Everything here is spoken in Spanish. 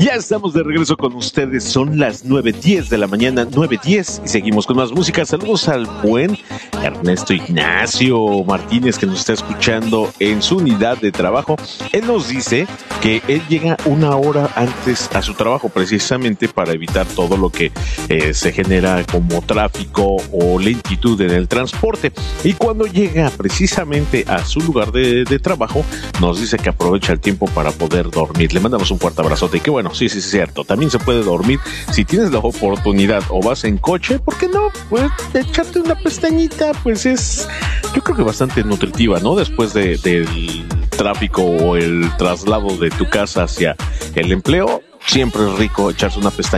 Ya estamos de regreso con ustedes, son las 9:10 de la mañana, 9:10, y seguimos con más música. Saludos al buen Ernesto Ignacio Martínez, que nos está escuchando en su unidad de trabajo. Él nos dice que él llega una hora antes a su trabajo, precisamente para evitar todo lo que se genera como tráfico o lentitud en el transporte. Y cuando llega precisamente a su lugar de trabajo, nos dice que aprovecha el tiempo para poder dormir. Le mandamos un fuerte abrazote. Y que bueno, sí, es cierto, también se puede dormir si tienes la oportunidad o vas en coche, ¿por qué no? Pues echarte una pestañita, pues yo creo que bastante nutritiva, ¿no? Después del tráfico o el traslado de tu casa hacia el empleo, siempre es rico echarse una pestañita